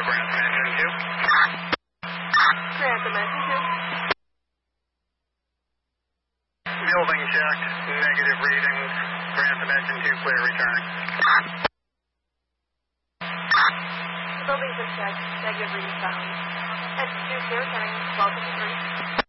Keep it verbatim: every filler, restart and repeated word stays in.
Grantham Engine two. Grantham Engine two. Building checked, negative readings. Grantham Engine two, clear return. Buildings are checked, negative readings found. Engine two, clear returning, twelve fifty-three.